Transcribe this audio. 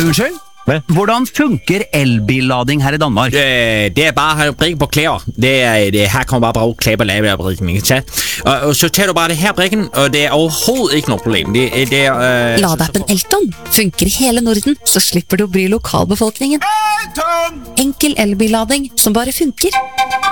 Unnskyld? Hvad? Hvordan funker elbillading her i Danmark? Det bare at brikke på klæder. Her kommer bare bruge klæber lave af brikken, ikke sant? Og så tager du bare det her brikken, og det overhovedet ikke noe problem. Ladeappen Elton funker i hele Norden, så slipper du å bry lokalbefolkningen. Enkel elbillading som bare funker.